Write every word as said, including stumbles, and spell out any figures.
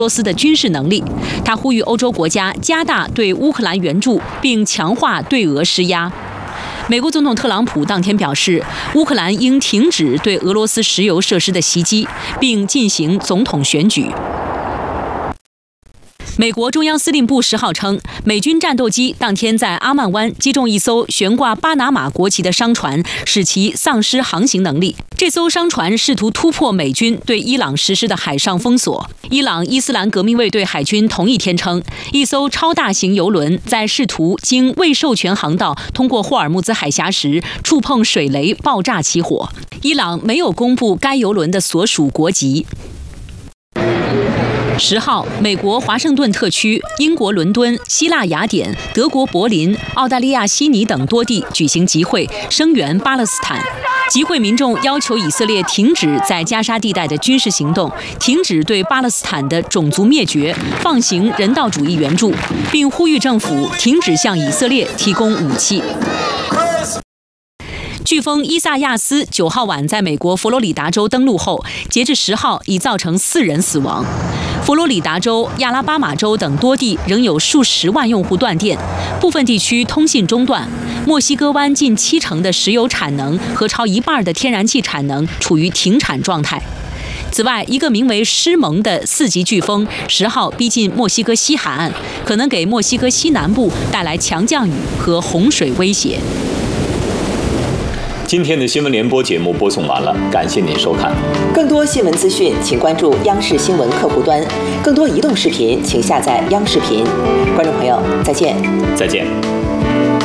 俄罗斯的军事能力。他呼吁欧洲国家加大对乌克兰援助，并强化对俄施压。美国总统特朗普当天表示，乌克兰应停止对俄罗斯石油设施的袭击，并进行总统选举。美国中央司令部十号称，美军战斗机当天在阿曼湾击中一艘悬挂巴拿马国旗的商船，使其丧失航行能力。这艘商船试图突破美军对伊朗实施的海上封锁。伊朗伊斯兰革命卫队海军同一天称，一艘超大型油轮在试图经未授权航道通过霍尔木兹海峡时，触碰水雷爆炸起火。伊朗没有公布该油轮的所属国籍。十号，美国华盛顿特区、英国伦敦、希腊雅典、德国柏林、澳大利亚悉尼等多地举行集会，声援巴勒斯坦。集会民众要求以色列停止在加沙地带的军事行动，停止对巴勒斯坦的种族灭绝，放行人道主义援助，并呼吁政府停止向以色列提供武器。飓风伊萨亚斯九号晚在美国佛罗里达州登陆后，截至十号已造成四人死亡。佛罗里达州、亚拉巴马州等多地仍有数十万用户断电，部分地区通信中断。墨西哥湾近七成的石油产能和超一半的天然气产能处于停产状态。此外，一个名为施蒙的四级飓风十号逼近墨西哥西海岸，可能给墨西哥西南部带来强降雨和洪水威胁。 今天的新闻联播节目播送完了，感谢您收看。 更多新闻资讯，请关注央视新闻客户端；更多移动视频，请下载央视频。观众朋友，再见。 再见。